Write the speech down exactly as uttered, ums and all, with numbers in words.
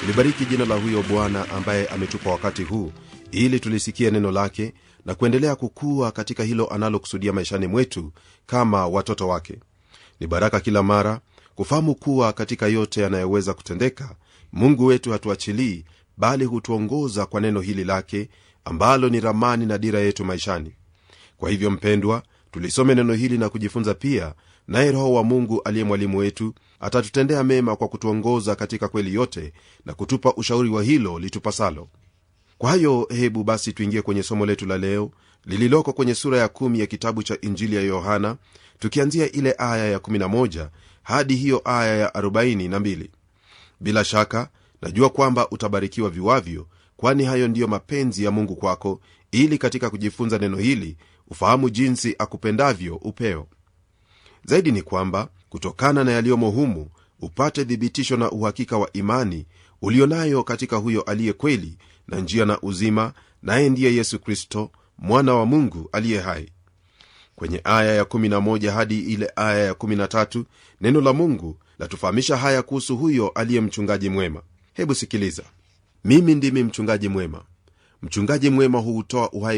Tulibariki jina la huyo Bwana ambaye ametupa wakati huu ili tulisikie neno lake na kuendelea kukua katika hilo analokusudia maishani mwetu kama watoto wake. Ni baraka kila mara kufahamu kuwa katika yote yanayoweza kutendeka, Mungu wetu hatuachilii, bali hutuongoza kwa neno hili lake ambalo ni ramani na dira yetu maishani. Kwa hivyo mpendwa, tulisome neno hili na kujifunza pia, naye Roho wa Mungu aliye mwalimu wetu atatutendea mema kwa kutuongoza katika kweli yote na kutupa ushauri wa hilo litupasalo. Kwa hayo hebu basi tuingie kwenye somo letu la leo lililoko kwenye sura ya kumi ya kitabu cha Injili ya Yohana, tukianzia ile aya ya kumi na moja hadi hiyo aya ya arobaini na mbili. Bila shaka najua kwamba utabarikiwa viwavyo, kwani hayo ndiyo mapenzi ya Mungu kwako, ili katika kujifunza neno hili ufahamu jinsi akupendavyo upeo. Zaidi ni kwamba kutokana na yaliyomo humu upate thibitisho na uhakika wa imani ulionayo katika huyo aliye kweli na njia na uzima, naye ndiye Yesu Kristo, mwana wa Mungu aliye hai. Kwenye aya ya kumi na moja hadi ile aya ya kumi na tatu neno la Mungu latufahamisha haya kuhusu huyo aliye mchungaji mwema. Hebu sikiliza. Mimi ndimi mchungaji mwema. Mchungaji mwema huutoa uhai